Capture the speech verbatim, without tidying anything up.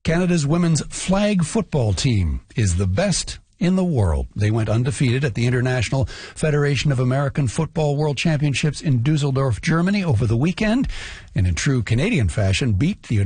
Canada's women's flag football team is the best in the world. They went undefeated at the International Federation of American Football World Championships in Dusseldorf, Germany over the weekend, and in true Canadian fashion beat the